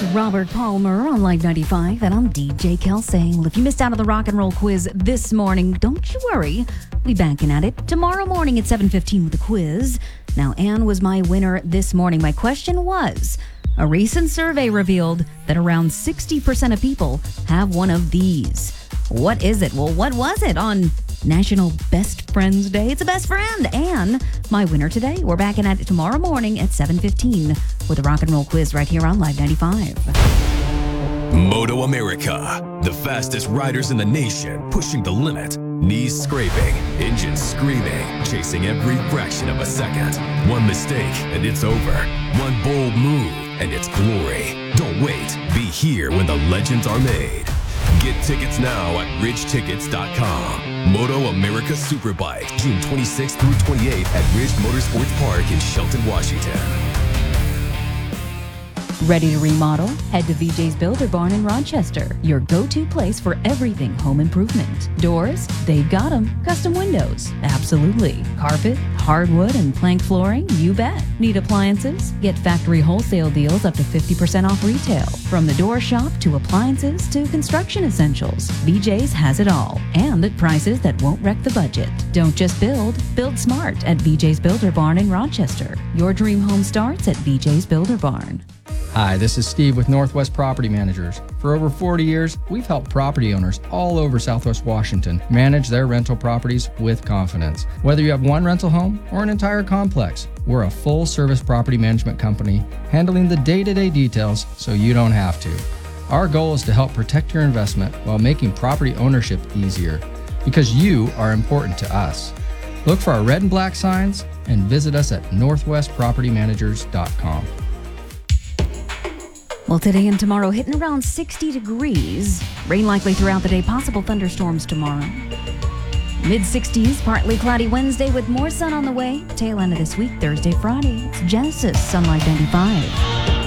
It's Robert Palmer on Live 95, and I'm DJ Kelsey. Well, if you missed out on the rock and roll quiz this morning, don't you worry. We'll be banking at it tomorrow morning at 7:15 with a quiz. Now, Anne was my winner this morning. My question was, a recent survey revealed that around 60% of people have one of these. What is it? Well, what was it on National Best Friends Day? It's a best friend. And my winner today. We're back at it tomorrow morning at 7:15 with a rock and roll quiz right here on Live 95. Moto America, the fastest riders in the nation, pushing the limit. Knees scraping, engines screaming, chasing every fraction of a second. One mistake and it's over. One bold move and it's glory. Don't wait. Be here when the legends are made. Get tickets now at ridgetickets.com. Moto America Superbike, June 26th through 28th at Ridge Motorsports Park in Shelton, Washington. Ready to remodel? Head to VJ's Builder Barn in Rochester, your go-to place for everything home improvement. Doors? They've got them. Custom windows? Absolutely. Carpet, hardwood, and plank flooring? You bet. Need appliances? Get factory wholesale deals up to 50% off retail. From the door shop to appliances to construction essentials, VJ's has it all. And at prices that won't wreck the budget. Don't just build smart at VJ's Builder Barn in Rochester. Your dream home starts at VJ's Builder Barn. Hi, this is Steve with Northwest Property Managers. For over 40 years, we've helped property owners all over Southwest Washington manage their rental properties with confidence. Whether you have one rental home or an entire complex, we're a full-service property management company handling the day-to-day details so you don't have to. Our goal is to help protect your investment while making property ownership easier, because you are important to us. Look for our red and black signs and visit us at northwestpropertymanagers.com. Well, today and tomorrow hitting around 60 degrees. Rain likely throughout the day, possible thunderstorms tomorrow. Mid-60s, partly cloudy Wednesday with more sun on the way. Tail end of this week, Thursday, Friday. It's Genesis, Sunlight 95.